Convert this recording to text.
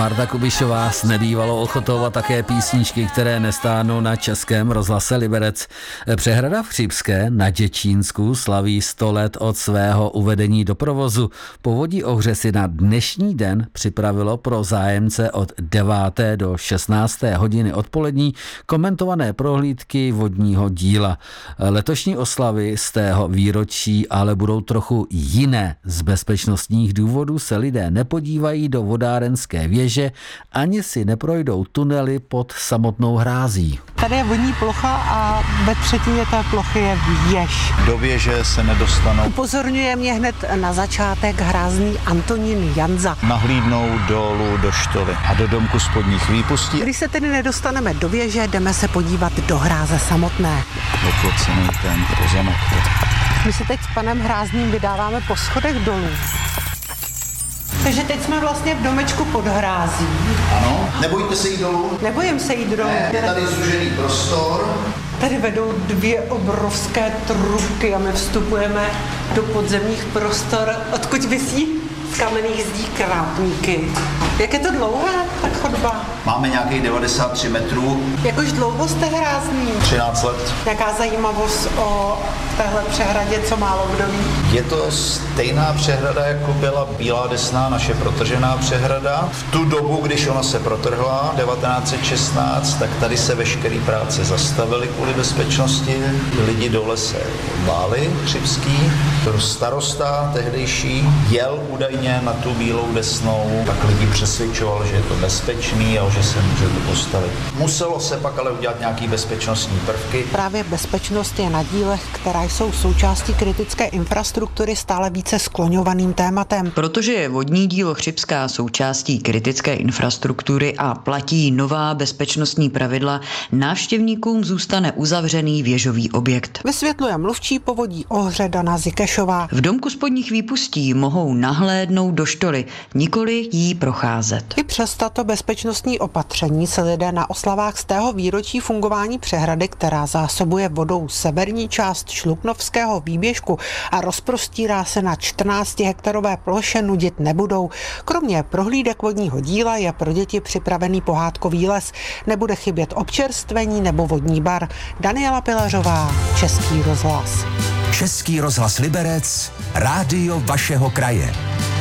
Marta Kubišová nebývalo ochotova také písničky, které nestáhnou na Českém rozhlase Liberec. Přehrada v Chřibské na Děčínsku slaví 100 let od svého uvedení do provozu. Povodí Ohře si na dnešní den připravilo pro zájemce od 9. do 16. hodiny odpolední komentované prohlídky vodního díla. Letošní oslavy z tého výročí ale budou trochu jiné. Z bezpečnostních důvodů se lidé nepodívají do vodárenské věže, ani si neprojdou tunely pod samotnou hrází. Tady je vodní plocha a ve třetině té plochy je věž. Do věže se nedostanou. Upozorňuje mě hned na začátek hrázný Antonín Janza. Nahlídnou dolů do štoly a do domku spodních výpustí. Když se tedy nedostaneme do věže, jdeme se podívat do hráze samotné. Oplocený ten pozemek. My se teď s panem Hrázným vydáváme po schodech dolů. Takže teď jsme vlastně v domečku pod hrází. Ano, nebojte se jít dolů? Nebojím se jít dolů. Ne, je tady zužený prostor. Tady vedou 2 obrovské trubky a my vstupujeme do podzemních prostor, odkud visí z kamenných zdí krápníky. Jak je to dlouhé, tak chodba? Máme nějakých 93 metrů. Jakož dlouho jste Hrázný? 13 let. Jaká zajímavost o téhle přehradě, co málo kdo ví? Je to stejná přehrada, jako byla Bílá Desná, naše protržená přehrada. V tu dobu, když ona se protrhla, 1916, tak tady se veškeré práce zastavily kvůli bezpečnosti. Lidi dole se báli Chřibský. Starosta tehdejší jel údajně na tu Bílou Desnou, tak lidi přesvědčoval, že je to bezpečný a že se může to postavit. Muselo se pak ale udělat nějaký bezpečnostní prvky. Právě bezpečnost je na dílech, která jsou součástí kritické infrastruktury, stále více skloňovaným tématem. Protože je vodní dílo Chřibská součástí kritické infrastruktury a platí nová bezpečnostní pravidla, návštěvníkům zůstane uzavřený věžový objekt. Vysvětluje mluvčí povodí Ohře Dana Zikešová. V domku spodních výpustí mohou nahlédnout do štoly, nikoli jí procházet. I přes tato bezpečnostní opatření se lidé na oslavách z tého výročí fungování přehrady, která zásobuje vodou severní část Šluknovského výběžku a rozprostírá se na 14-hektarové ploše, nudit nebudou. Kromě prohlídek vodního díla je pro děti připravený pohádkový les. Nebude chybět občerstvení nebo vodní bar. Daniela Pilařová, Český rozhlas. Český rozhlas Liberec, rádio vašeho kraje.